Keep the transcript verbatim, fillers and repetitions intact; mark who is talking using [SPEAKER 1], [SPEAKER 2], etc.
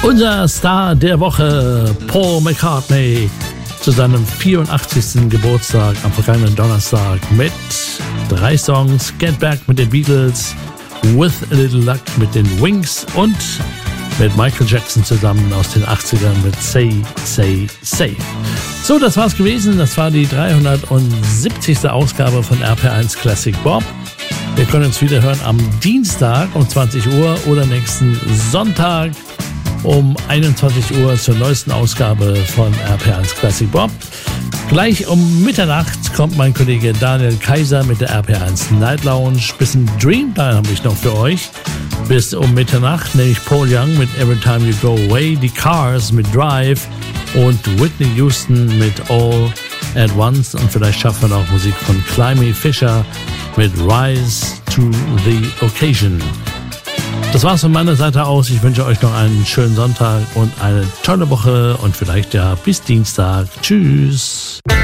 [SPEAKER 1] Unser Star der Woche, Paul McCartney, zu seinem vierundachtzigsten Geburtstag am vergangenen Donnerstag mit drei Songs: Get Back mit den Beatles, With a Little Luck mit den Wings und mit Michael Jackson zusammen aus den achtzigern mit Say, Say, Say. So, das war's gewesen. Das war die dreihundertsiebzigste Ausgabe von R P R eins Classic Bob. Wir können uns wieder hören am Dienstag um zwanzig Uhr oder nächsten Sonntag um einundzwanzig Uhr zur neuesten Ausgabe von R P R eins Classic Bob. Gleich um Mitternacht kommt mein Kollege Daniel Kaiser mit der R P R eins Night Lounge. Bisschen Dreamtime habe ich noch für euch. Bis um Mitternacht nämlich Paul Young mit Every Time You Go Away, die Cars mit Drive und Whitney Houston mit All at Once. Und vielleicht schaffen wir noch Musik von Climby Fisher mit Rise to the Occasion. Das war's von meiner Seite aus. Ich wünsche euch noch einen schönen Sonntag und eine tolle Woche und vielleicht ja bis Dienstag. Tschüss.